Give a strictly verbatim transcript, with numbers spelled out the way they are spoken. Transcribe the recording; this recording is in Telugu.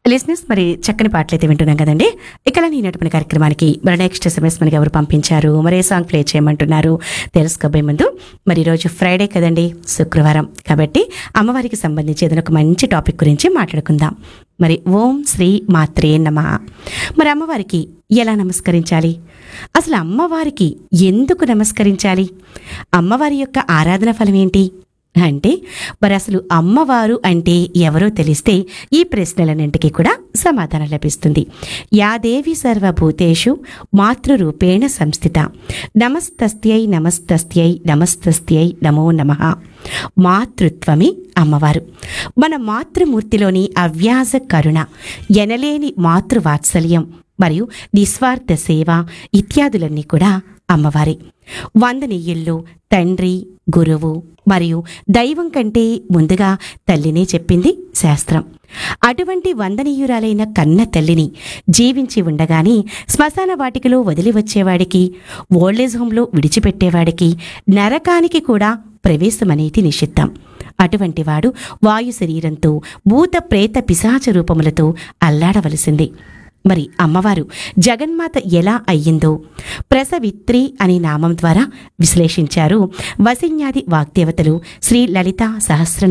లిస్నెస్ మరి చక్కని పాటలైతే వింటున్నాం కదండి. ఇక నేనటువంటి కార్యక్రమానికి మరి నెక్స్ట్ ఎస్ఎంఎస్ మనకి ఎవరు పంపించారు, మరి ఏ సాంగ్ ప్లే చేయమంటున్నారు తెలుసుకోబోయే ముందు, మరి ఈరోజు ఫ్రైడే కదండి, శుక్రవారం కాబట్టి అమ్మవారికి సంబంధించి ఏదైనా ఒక మంచి టాపిక్ గురించి మాట్లాడుకుందాం. మరి ఓం శ్రీ మాత్రే నమః. మరి అమ్మవారికి ఎలా నమస్కరించాలి, అసలు అమ్మవారికి ఎందుకు నమస్కరించాలి, అమ్మవారి యొక్క ఆరాధన ఫలం ఏంటి అంటే, మరి అసలు అమ్మవారు అంటే ఎవరో తెలిస్తే ఈ ప్రశ్నలన్నింటికీ కూడా సమాధానం లభిస్తుంది. యాదేవి సర్వభూతేషు మాతృరూపేణ సంస్థిత, నమస్తస్యై నమస్తస్యై నమస్తస్యై నమో నమః. మాతృత్వమే అమ్మవారు. మన మాతృమూర్తిలోని అవ్యాజ కరుణ, ఎనలేని మాతృవాత్సల్యం మరియు నిస్వార్థ సేవ ఇత్యాదులన్నీ కూడా అమ్మవారే. వందనీయుల్లో తండ్రి, గురువు మరియు దైవం కంటే ముందుగా తల్లినే చెప్పింది శాస్త్రం. అటువంటి వందనీయురాలైన కన్న తల్లిని జీవించి ఉండగానే శ్మశాన వాటికలో వదిలి వచ్చేవాడికి, ఓల్డేజ్ హోంలో విడిచిపెట్టేవాడికి నరకానికి కూడా ప్రవేశమనేది నిషిద్ధం. అటువంటి వాడు వాయు శరీరంతో భూత ప్రేత పిశాచ రూపములతో అల్లాడవలసింది. మరి అమ్మవారు జగన్మాత ఎలా అయ్యిందో ప్రసవిత్రి అనే నామం ద్వారా విశ్లేషించారు వసిన్యాది వాగ్దేవతలు శ్రీ లలితా సహస్ర